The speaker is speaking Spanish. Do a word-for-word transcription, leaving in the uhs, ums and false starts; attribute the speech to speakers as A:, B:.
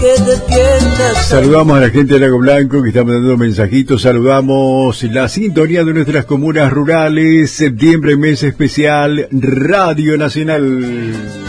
A: Saludamos a la gente de Lago Blanco que está mandando mensajitos. Saludamos la sintonía de nuestras comunas rurales. Septiembre, mes especial, Radio Nacional.